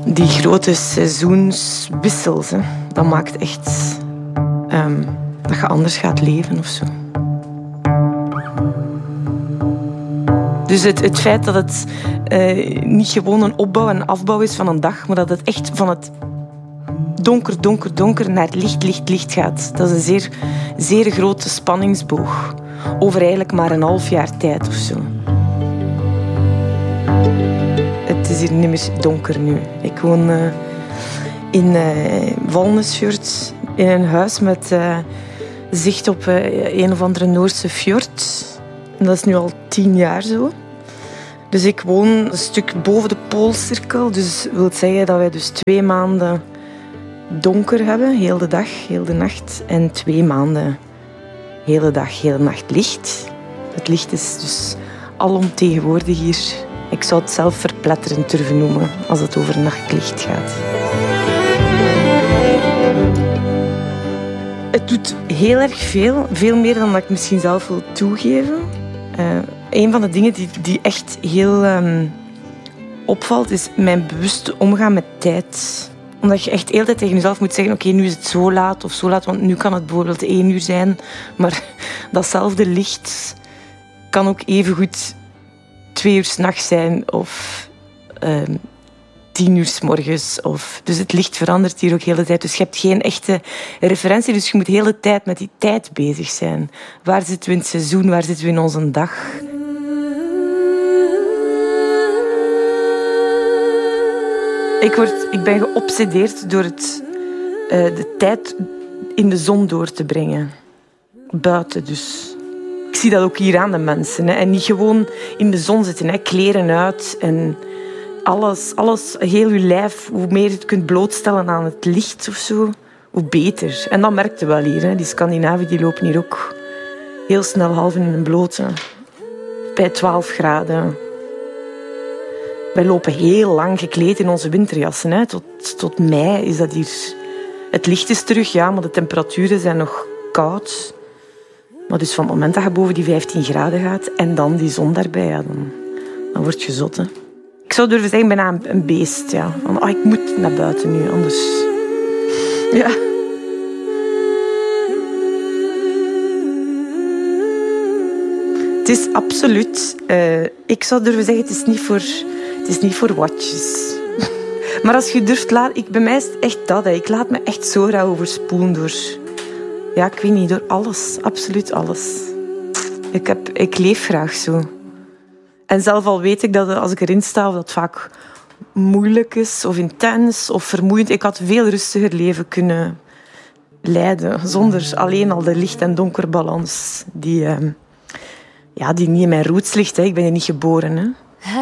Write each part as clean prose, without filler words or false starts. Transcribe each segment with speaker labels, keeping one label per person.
Speaker 1: Die grote seizoenswissels, hè, dat maakt echt dat je anders gaat leven of zo. Dus het feit dat het niet gewoon een opbouw en afbouw is van een dag, maar dat het echt van het donker, donker, donker naar licht, licht, licht gaat. Dat is een zeer, zeer grote spanningsboog. Over eigenlijk maar een half jaar tijd of zo. Het is hier niet meer donker nu. Ik woon in Valnesfjord in een huis met zicht op een of andere Noorse fjord. En dat is nu al 10 jaar zo. Dus ik woon een stuk boven de Poolcirkel. Dus dat wil zeggen dat wij dus 2 maanden donker hebben, heel de dag, heel de nacht. En 2 maanden hele dag, hele nacht licht. Het licht is dus alomtegenwoordig hier. Ik zou het zelf verpletterend durven noemen als het over nachtlicht gaat. Het doet heel erg veel. Veel meer dan dat ik misschien zelf wil toegeven. Een van de dingen die echt heel opvalt, is mijn bewuste omgaan met tijd. Omdat je echt de hele tijd tegen jezelf moet zeggen, oké, nu is het zo laat of zo laat, want nu kan het bijvoorbeeld 1 uur zijn. Maar datzelfde licht kan ook evengoed 2 uur 's nachts zijn of 10 uur 's morgens. Dus het licht verandert hier ook de hele tijd. Dus je hebt geen echte referentie. Dus je moet de hele tijd met die tijd bezig zijn. Waar zitten we in het seizoen? Waar zitten we in onze dag? Ik ben geobsedeerd door de tijd in de zon door te brengen. Buiten dus. Ik zie dat ook hier aan de mensen. Hè. En niet gewoon in de zon zitten. Hè. Kleren uit en alles, heel je lijf. Hoe meer je het kunt blootstellen aan het licht of zo, hoe beter. En dat merk je wel hier. Hè. Die Scandinaven die lopen hier ook heel snel half in een blote. Bij 12 graden. Wij lopen heel lang gekleed in onze winterjassen. Hè. Tot mei is dat hier. Het licht is terug, ja, maar de temperaturen zijn nog koud. Maar dus van het moment dat je boven die 15 graden gaat en dan die zon daarbij, ja, dan word je zot. Hè. Ik zou durven zeggen, bijna een beest. Ja. Van, ik moet naar buiten nu, anders... Ja. Het is absoluut... ik zou durven zeggen, het is niet voor watjes. Maar als je durft, bij mij is het echt dat. Hè. Ik laat me echt zo rauw overspoelen door... Ja, ik weet niet, door alles. Absoluut alles. Ik leef graag zo. En zelf al weet ik dat als ik erin sta, dat het vaak moeilijk is of intens of vermoeiend. Ik had een veel rustiger leven kunnen leiden. Zonder alleen al de licht- en donkerbalans die niet in mijn roots ligt. Hè. Ik ben er niet geboren. Hè.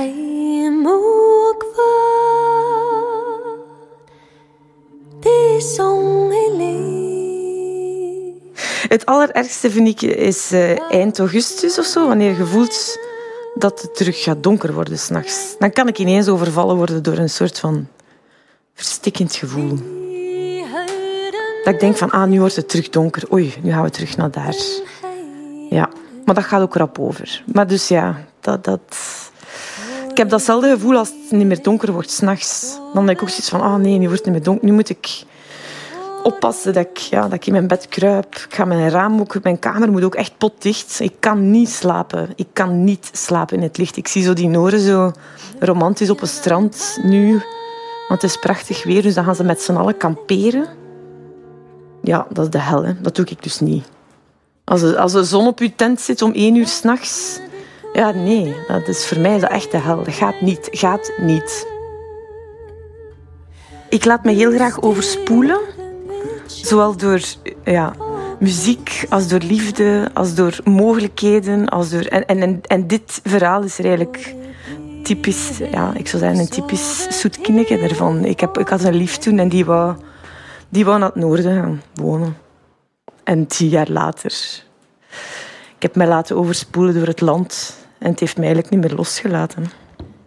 Speaker 1: Het allerergste vind ik is eind augustus of zo, wanneer je voelt dat het terug gaat donker worden 's nachts. Dan kan ik ineens overvallen worden door een soort van verstikkend gevoel. Dat ik denk van, nu wordt het terug donker. Oei, nu gaan we terug naar daar. Ja, maar dat gaat ook rap over. Maar dus ja, ik heb datzelfde gevoel als het niet meer donker wordt 's nachts. Dan denk ik ook zoiets van, nee, nu wordt het niet meer donker. Nu moet ik oppassen dat ik in mijn bed kruip. Ik ga mijn raam ook... Mijn kamer moet ook echt potdicht. Ik kan niet slapen. Ik kan niet slapen in het licht. Ik zie zo die Noren zo romantisch op een strand nu. Want het is prachtig weer, dus dan gaan ze met z'n allen kamperen. Ja, dat is de hel, hè. Dat doe ik dus niet. Als de zon op je tent zit om 1 uur 's nachts... Ja, nee. Dat is voor mij echt de hel. Dat gaat niet. Ik laat me heel graag overspoelen. Zowel door muziek, als door liefde, als door mogelijkheden. En dit verhaal is er eigenlijk typisch... Ja, ik zou zeggen een typisch zoetkindje ervan. Ik had een lief toen en die wou naar het noorden gaan wonen. En 10 jaar later... Ik heb mij laten overspoelen door het land. En het heeft mij eigenlijk niet meer losgelaten.